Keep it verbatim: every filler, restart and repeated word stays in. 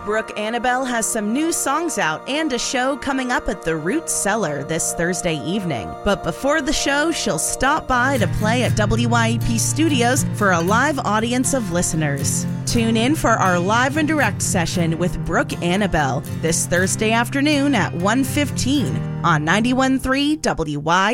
Brooke Annabelle has some new songs out and a show coming up at the Root Cellar this Thursday evening. But before the show, she'll stop by to play at W Y E P Studios for a live audience of listeners. Tune in for our live and direct session with Brooke Annabelle this Thursday afternoon at one fifteen on ninety-one point three W Y E P.